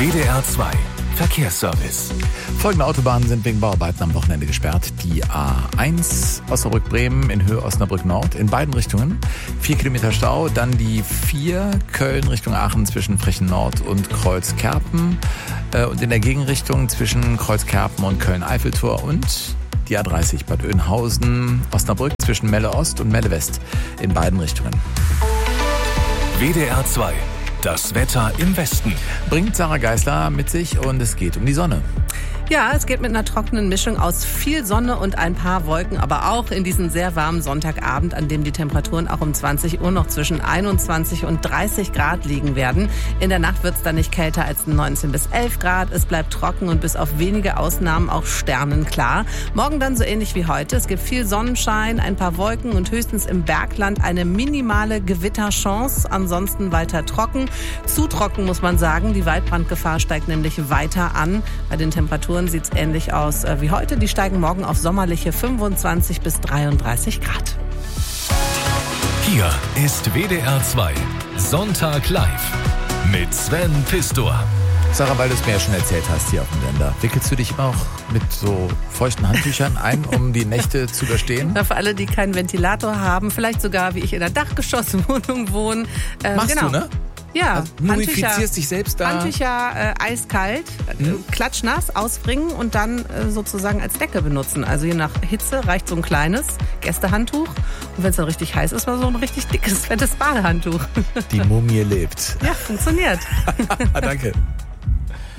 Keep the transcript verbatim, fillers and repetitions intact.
W D R zwei Verkehrsservice. Folgende Autobahnen sind wegen Bauarbeiten am Wochenende gesperrt. Die A eins Osnabrück-Bremen in Höhe Osnabrück-Nord in beiden Richtungen. Vier Kilometer Stau. Dann die vier Köln Richtung Aachen zwischen Frechen-Nord und Kreuzkerpen. Und in der Gegenrichtung zwischen Kreuzkerpen und Köln-Eiffeltor. Und die A dreißig Bad Oeynhausen, Osnabrück zwischen Melle-Ost und Melle-West in beiden Richtungen. W D R zwei. Das Wetter im Westen. Bringt Sarah Geisler mit sich und es geht um die Sonne. Ja, es geht mit einer trockenen Mischung aus viel Sonne und ein paar Wolken, aber auch in diesen sehr warmen Sonntagabend, an dem die Temperaturen auch um zwanzig Uhr noch zwischen einundzwanzig und dreißig Grad liegen werden. In der Nacht wird es dann nicht kälter als neunzehn bis elf Grad. Es bleibt trocken und bis auf wenige Ausnahmen auch sternenklar. Morgen dann so ähnlich wie heute. Es gibt viel Sonnenschein, ein paar Wolken und höchstens im Bergland eine minimale Gewitterchance. Ansonsten weiter trocken. Zu trocken muss man sagen. Die Waldbrandgefahr steigt nämlich weiter an. Bei den Temperaturen sieht es ähnlich aus wie heute. Die steigen morgen auf sommerliche fünfundzwanzig bis dreiunddreißig Grad. Hier ist W D R zwei Sonntag live mit Sven Pistor. Sarah, weil du es mir ja schon erzählt hast hier auf dem Sender, wickelst du dich immer auch mit so feuchten Handtüchern ein, um die Nächte zu überstehen? Für alle, die keinen Ventilator haben, vielleicht sogar wie ich in einer Dachgeschosswohnung wohne. Äh, Machst genau. du, ne? Ja, also, mumifizierst dich selbst da. Handtücher äh, eiskalt, hm? äh, klatschnass ausbringen und dann äh, sozusagen als Decke benutzen. Also je nach Hitze reicht so ein kleines Gästehandtuch. Und wenn es dann richtig heiß ist, mal so ein richtig dickes, fettes Badehandtuch. Die Mumie lebt. Ja, funktioniert. Danke.